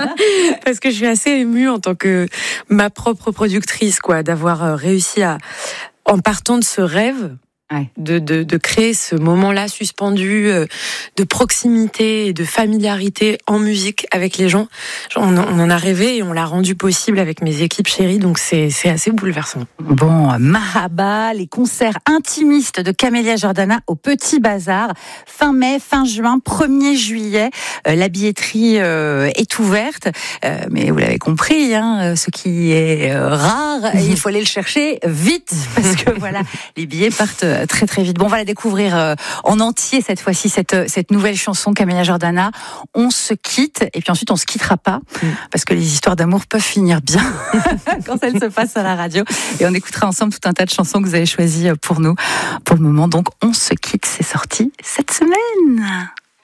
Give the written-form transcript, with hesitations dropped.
Parce que je suis assez émue en tant que ma propre productrice, quoi, d'avoir réussi en partant de ce rêve, de créer ce moment-là suspendu de proximité et de familiarité en musique avec les gens. On en a rêvé et on l'a rendu possible avec mes équipes chéries, donc c'est assez bouleversant. Bon, Marhaba, les concerts intimistes de Camélia Jordana au Petit Bazar, fin mai, fin juin, 1er juillet. La billetterie est ouverte, mais vous l'avez compris, ce qui est rare, il faut aller le chercher vite, parce que voilà, les billets partent très très vite. Bon, on va la découvrir en entier cette fois-ci, cette nouvelle chanson Camélia Jordana. On se quitte et puis ensuite on se quittera pas parce que les histoires d'amour peuvent finir bien quand elles se passent à la radio. Et on écoutera ensemble tout un tas de chansons que vous avez choisies pour nous. Pour le moment, donc, on se quitte. C'est sorti cette semaine.